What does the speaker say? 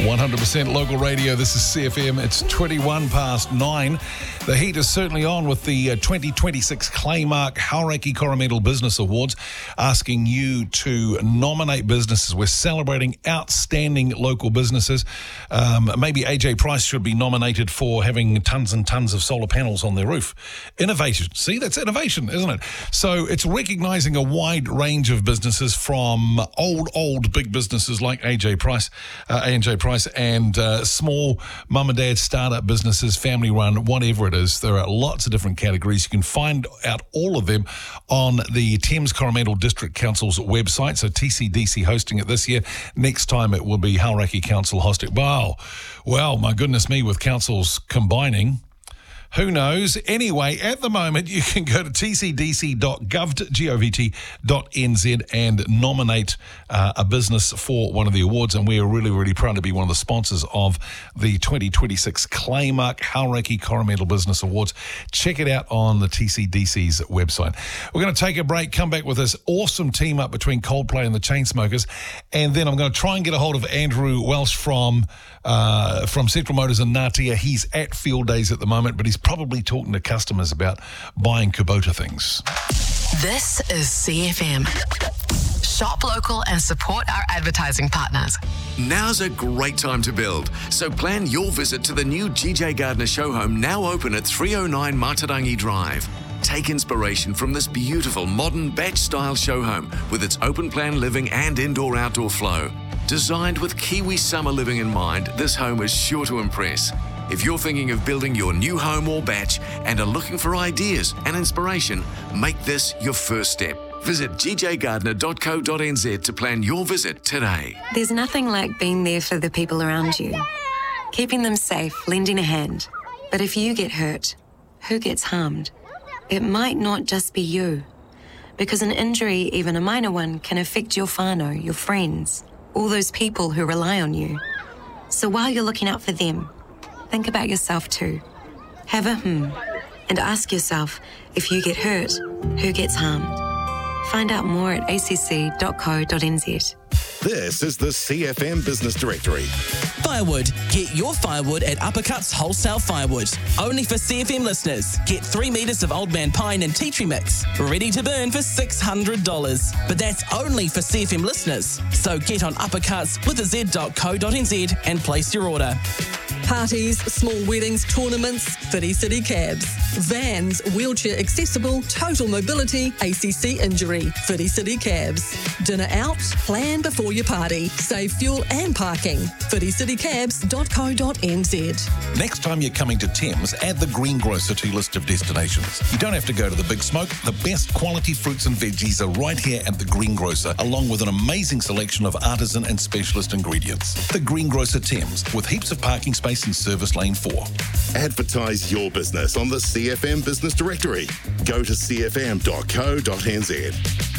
100% local radio. This is CFM. It's 21 past 9. The heat is certainly on with the 2026 Claymark Hauraki Coromandel Business Awards, asking you to nominate businesses. We're celebrating outstanding local businesses. Maybe AJ Price should be nominated for having tons and tons of solar panels on their roof. Innovation. See, that's innovation, isn't it? So it's recognising a wide range of businesses, from old big businesses like AJ Price, and small mum and dad startup businesses, family run, whatever it is. There are lots of different categories. You can find out all of them on the Thames Coromandel District Council's website. So TCDC hosting it this year. Next time it will be Hauraki Council hosting. Wow, my goodness me, with councils combining. Who knows? Anyway, at the moment, you can go to tcdc.gov.nz and nominate a business for one of the awards. And we are really, really proud to be one of the sponsors of the 2026 Claymark Hauraki Coromandel Business Awards. Check it out on the TCDC's website. We're going to take a break, come back with this awesome team up between Coldplay and the Chainsmokers. And then I'm going to try and get a hold of Andrew Welsh from Central Motors in Ngatea. He's at Field Days at the moment, but he's probably talking to customers about buying Kubota things. This is CFM. Shop local and support our advertising partners. Now's a great time to build, so plan your visit to the new GJ Gardner show home, now open at 309 Matarangi Drive. Take inspiration from this beautiful modern batch-style show home with its open-plan living and indoor-outdoor flow. Designed with Kiwi summer living in mind, this home is sure to impress. If you're thinking of building your new home or batch and are looking for ideas and inspiration, make this your first step. Visit gjgardner.co.nz to plan your visit today. There's nothing like being there for the people around you. Keeping them safe, lending a hand. But if you get hurt, who gets harmed? It might not just be you. Because an injury, even a minor one, can affect your whānau, your friends, all those people who rely on you. So while you're looking out for them, think about yourself too. Have a and ask yourself, if you get hurt, who gets harmed? Find out more at acc.co.nz. This is the CFM Business Directory. Firewood. Get your firewood at Uppercuts Wholesale Firewood. Only for CFM listeners. Get 3 metres of Old Man Pine and tea tree mix. Ready to burn for $600. But that's only for CFM listeners. So get on uppercuts.co.nz and place your order. Parties, small weddings, tournaments, Whiti City Cabs. Vans, wheelchair accessible, total mobility, ACC injury, Whiti City Cabs. Dinner out? Plan before your party. Save fuel and parking. whiticitycabs.co.nz. Next time you're coming to Thames, add the Greengrocer to your list of destinations. You don't have to go to the big smoke. The best quality fruits and veggies are right here at the Greengrocer, along with an amazing selection of artisan and specialist ingredients. The Greengrocer Thames, with heaps of parking space in Service Lane 4. Advertise your business on the CFM Business Directory. Go to cfm.co.nz.